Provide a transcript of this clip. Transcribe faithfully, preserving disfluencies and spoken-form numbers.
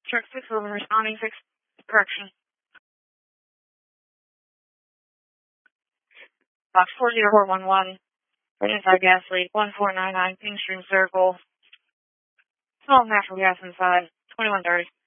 Truck six eleven responding six. Correction. Box four zero four one one. Right inside gas leak. one four nine nine King Stream Circle. Small natural gas inside. twenty-one thirty.